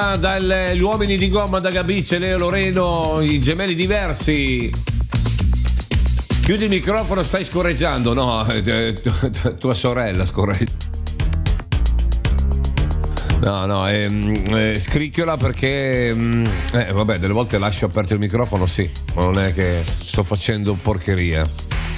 Gomma, gli uomini di Gomma, da Gabice, Leo Loreno, i gemelli diversi. Chiudi il microfono, stai scorreggiando. No, tua sorella scorreggia. No, scricchiola perché vabbè, delle volte lascio aperto il microfono, sì, ma non è che sto facendo porcheria.